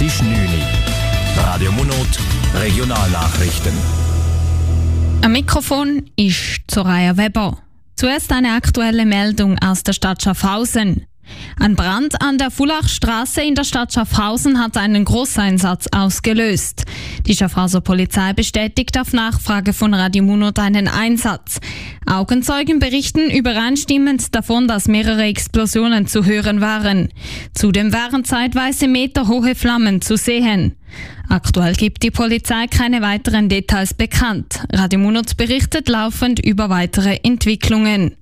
ist 9 Uhr. Radio Monot, Regionalnachrichten. Am Mikrofon ist Soraya Weber. Zuerst eine aktuelle Meldung aus der Stadt Schaffhausen. Ein Brand an der Fulachstraße in der Stadt Schaffhausen hat einen Großeinsatz ausgelöst. Die Schaffhauser Polizei bestätigt auf Nachfrage von Radio Monot einen Einsatz. Augenzeugen berichten übereinstimmend davon, dass mehrere Explosionen zu hören waren. Zudem waren zeitweise meterhohe Flammen zu sehen. Aktuell gibt die Polizei keine weiteren Details bekannt. Radio Monot berichtet laufend über weitere Entwicklungen.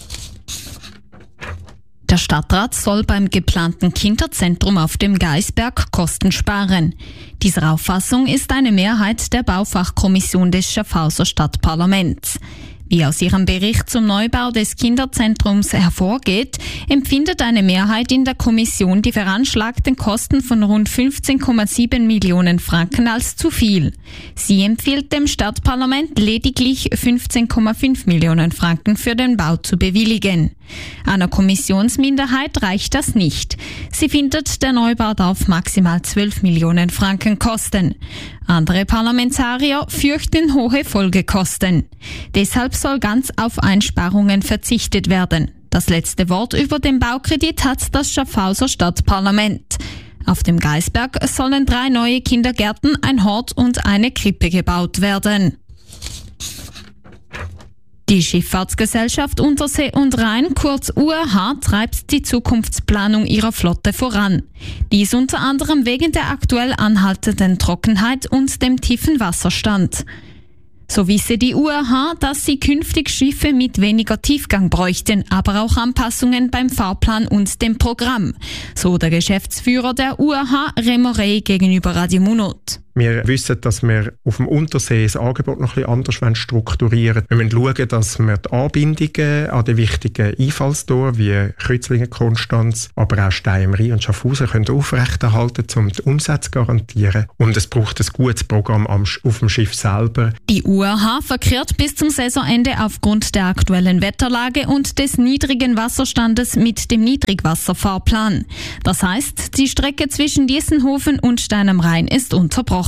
Der Stadtrat soll beim geplanten Kinderzentrum auf dem Gaisberg Kosten sparen. Dieser Auffassung ist eine Mehrheit der Baufachkommission des Schaffhauser Stadtparlaments. Wie aus ihrem Bericht zum Neubau des Kinderzentrums hervorgeht, empfindet eine Mehrheit in der Kommission die veranschlagten Kosten von rund 15,7 Millionen Franken als zu viel. Sie empfiehlt dem Stadtparlament lediglich 15,5 Millionen Franken für den Bau zu bewilligen. Einer Kommissionsminderheit reicht das nicht. Sie findet, der Neubau darf maximal 12 Millionen Franken kosten. Andere Parlamentarier fürchten hohe Folgekosten. Deshalb soll ganz auf Einsparungen verzichtet werden. Das letzte Wort über den Baukredit hat das Schaffhauser Stadtparlament. Auf dem Gaisberg sollen 3 neue Kindergärten, ein Hort und eine Krippe gebaut werden. Die Schifffahrtsgesellschaft Untersee und Rhein, kurz URH, treibt die Zukunftsplanung ihrer Flotte voran. Dies unter anderem wegen der aktuell anhaltenden Trockenheit und dem tiefen Wasserstand. So wisse die URH, dass sie künftig Schiffe mit weniger Tiefgang bräuchten, aber auch Anpassungen beim Fahrplan und dem Programm. So der Geschäftsführer der URH, Remo Rey, gegenüber Radio Monot. Wir wissen, dass wir auf dem Untersee das Angebot noch ein bisschen anders strukturieren wollen. Wir müssen schauen, dass wir die Anbindungen an die wichtigen Einfallstore wie Kreuzlingen, Konstanz, aber auch Stein am Rhein und Schaffhausen können aufrechterhalten, um die Umsätze zu garantieren. Und es braucht ein gutes Programm auf dem Schiff selber. Die URH verkehrt bis zum Saisonende aufgrund der aktuellen Wetterlage und des niedrigen Wasserstandes mit dem Niedrigwasserfahrplan. Das heißt, die Strecke zwischen Diessenhofen und Stein am Rhein ist unterbrochen.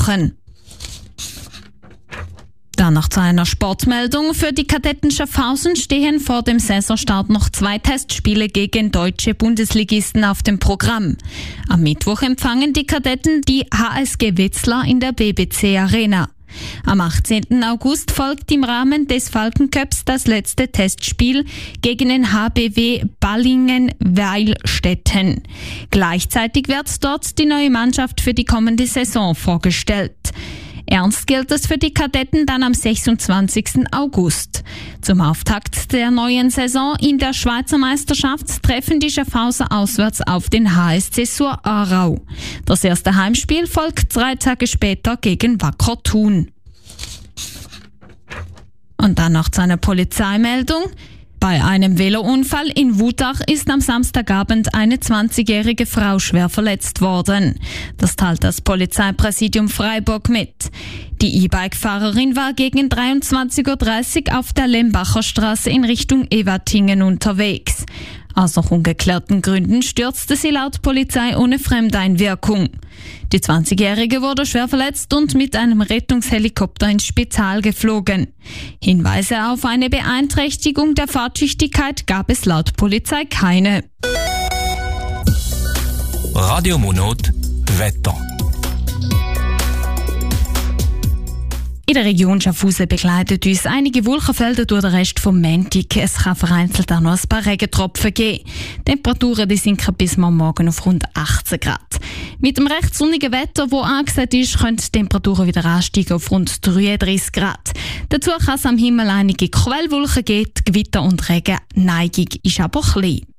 Dann noch zu einer Sportmeldung. Für die Kadetten Schaffhausen stehen vor dem Saisonstart noch 2 Testspiele gegen deutsche Bundesligisten auf dem Programm. Am Mittwoch empfangen die Kadetten die HSG Wetzlar in der BBC Arena. Am 18. August folgt im Rahmen des Falkencups das letzte Testspiel gegen den HBW Ballingen-Weilstätten. Gleichzeitig wird dort die neue Mannschaft für die kommende Saison vorgestellt. Ernst gilt es für die Kadetten dann am 26. August. Zum Auftakt der neuen Saison in der Schweizer Meisterschaft treffen die Schaffhauser auswärts auf den HSC Sur Aarau. Das erste Heimspiel folgt 3 Tage später gegen Wacker Thun. Und dann noch zu einer Polizeimeldung. Bei einem Velounfall in Wutach ist am Samstagabend eine 20-jährige Frau schwer verletzt worden. Das teilt das Polizeipräsidium Freiburg mit. Die E-Bike-Fahrerin war gegen 23:30 Uhr auf der Lembacher Straße in Richtung Ewertingen unterwegs. Aus noch ungeklärten Gründen stürzte sie laut Polizei ohne Fremdeinwirkung. Die 20-Jährige wurde schwer verletzt und mit einem Rettungshelikopter ins Spital geflogen. Hinweise auf eine Beeinträchtigung der Fahrtüchtigkeit gab es laut Polizei keine. Radio Monot Wetter. In der Region Schaffhausen begleitet uns einige Wolkenfelder durch den Rest vom Montag. Es kann vereinzelt auch noch ein paar Regentropfen geben. Die Temperaturen die sinken bis morgen auf rund 18 Grad. Mit dem recht sonnigen Wetter, das angesagt ist, können die Temperaturen wieder ansteigen auf rund 33 Grad. Dazu kann es am Himmel einige Quellwolken geben, Gewitter und Regen. Neigung ist aber klein.